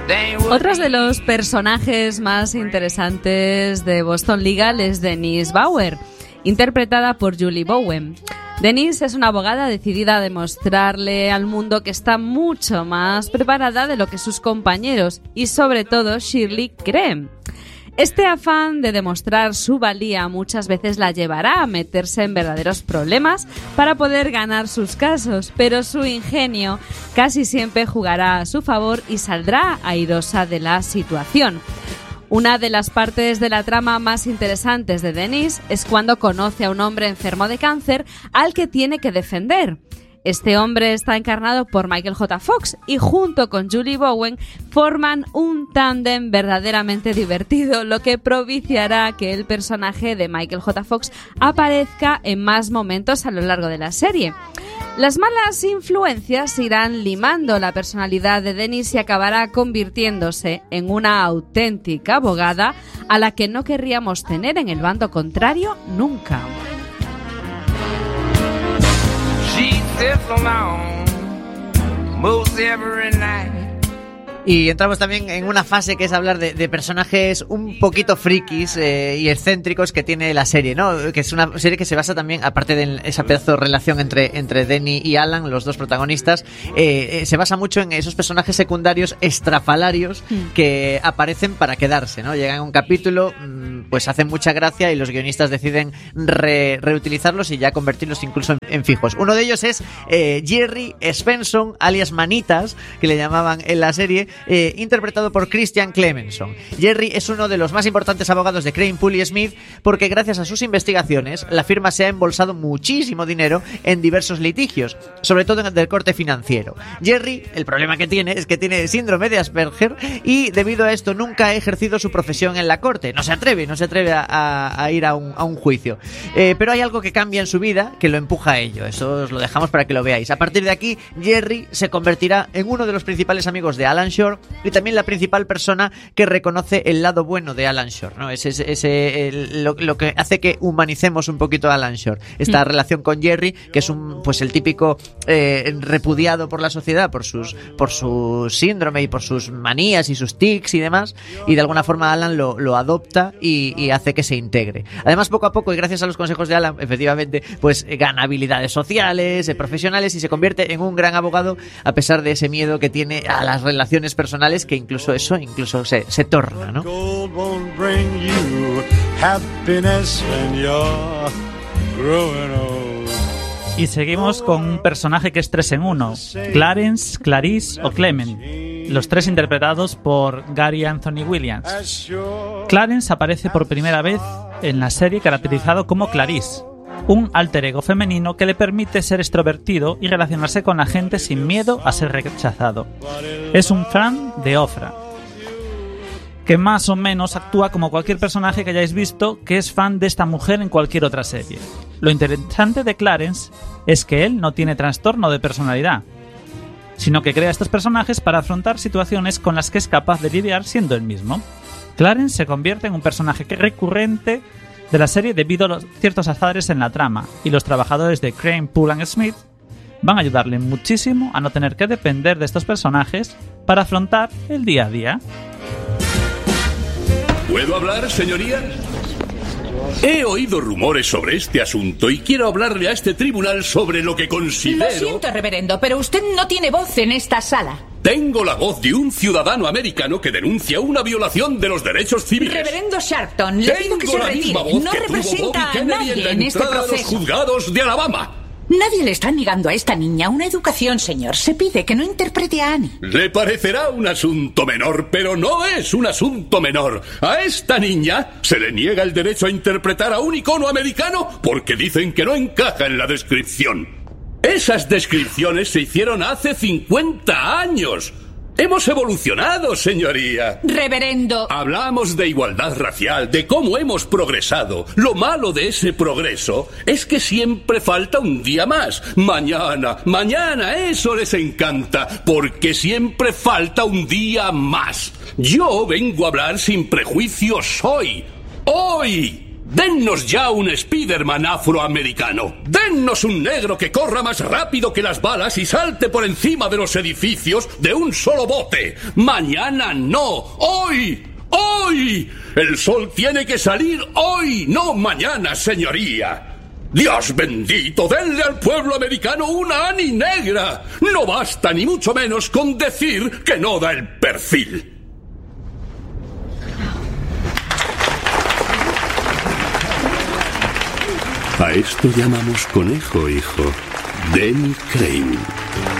Otros de los personajes más interesantes de Boston Legal es Denise Bauer, interpretada por Julie Bowen. Denise es una abogada decidida a demostrarle al mundo que está mucho más preparada de lo que sus compañeros y sobre todo Shirley creen. Este afán de demostrar su valía muchas veces la llevará a meterse en verdaderos problemas para poder ganar sus casos, pero su ingenio casi siempre jugará a su favor y saldrá airosa de la situación. Una de las partes de la trama más interesantes de Denise es cuando conoce a un hombre enfermo de cáncer al que tiene que defender. Este hombre está encarnado por Michael J. Fox y junto con Julie Bowen forman un tándem verdaderamente divertido, lo que propiciará que el personaje de Michael J. Fox aparezca en más momentos a lo largo de la serie. Las malas influencias irán limando la personalidad de Denise y acabará convirtiéndose en una auténtica abogada a la que no querríamos tener en el bando contrario nunca. Y entramos también en una fase que es hablar de personajes un poquito frikis y excéntricos que tiene la serie, ¿no? Que es una serie que se basa también, aparte de esa pedazo de relación entre Denny y Alan, los dos protagonistas, se basa mucho en esos personajes secundarios estrafalarios que aparecen para quedarse, ¿no? Llegan a un capítulo, pues hacen mucha gracia y los guionistas deciden reutilizarlos y ya convertirlos incluso en fijos. Uno de ellos es Jerry Svensson, alias Manitas, que le llamaban en la serie, interpretado por Christian Clemenson. Jerry es uno de los más importantes abogados de Crane, Poole y Smith porque gracias a sus investigaciones la firma se ha embolsado muchísimo dinero en diversos litigios, sobre todo del corte financiero. Jerry, el problema que tiene es que tiene síndrome de Asperger y debido a esto nunca ha ejercido su profesión en la corte. No se atreve a ir a un juicio. Pero hay algo que cambia en su vida que lo empuja a ello. Eso os lo dejamos para que lo veáis. A partir de aquí, Jerry se convertirá en uno de los principales amigos de Alan Shore y también la principal persona que reconoce el lado bueno de Alan Shore, ¿no? Lo que hace que humanicemos un poquito a Alan Shore. Esta relación con Jerry, que es el típico repudiado por la sociedad por su síndrome y por sus manías y sus tics y demás, y de alguna forma Alan lo adopta y hace que se integre. Además, poco a poco y gracias a los consejos de Alan, efectivamente, pues gana habilidades sociales, profesionales y se convierte en un gran abogado a pesar de ese miedo que tiene a las relaciones personales, que incluso se torna, ¿no? Y seguimos con un personaje que es 3 en 1, Clarence, Clarice o Clement, los tres interpretados por Gary Anthony Williams. Clarence aparece por primera vez en la serie caracterizado como Clarice, un alter ego femenino que le permite ser extrovertido y relacionarse con la gente sin miedo a ser rechazado. Es un fan de Ofra, que más o menos actúa como cualquier personaje que hayáis visto que es fan de esta mujer en cualquier otra serie. Lo interesante de Clarence es que él no tiene trastorno de personalidad, sino que crea estos personajes para afrontar situaciones con las que es capaz de lidiar siendo él mismo. Clarence se convierte en un personaje recurrente de la serie debido a ciertos azares en la trama, y los trabajadores de Crane, Poole y Smith van a ayudarle muchísimo a no tener que depender de estos personajes para afrontar el día a día. ¿Puedo hablar, señoría? He oído rumores sobre este asunto y quiero hablarle a este tribunal sobre lo que considero... Lo siento, reverendo, pero usted no tiene voz en esta sala. Tengo la voz de un ciudadano americano que denuncia una violación de los derechos civiles. Reverendo Sharpton, le pido que se retire. No representa a nadie en este proceso. Los juzgados de Alabama. Nadie le está negando a esta niña una educación, señor. Se pide que no interprete a Annie. Le parecerá un asunto menor, pero no es un asunto menor. A esta niña se le niega el derecho a interpretar a un icono americano porque dicen que no encaja en la descripción. Esas descripciones se hicieron hace 50 años. Hemos evolucionado, señoría. Reverendo. Hablamos de igualdad racial, de cómo hemos progresado. Lo malo de ese progreso es que siempre falta un día más. Mañana, eso les encanta, porque siempre falta un día más. Yo vengo a hablar sin prejuicios hoy. Dennos ya un Spider-Man afroamericano. Dennos un negro que corra más rápido que las balas y salte por encima de los edificios de un solo bote. Mañana no. ¡Hoy! ¡Hoy! El sol tiene que salir hoy, no mañana, señoría. Dios bendito, denle al pueblo americano una Annie negra. No basta ni mucho menos con decir que no da el perfil. A esto llamamos conejo, hijo. Denny Crane.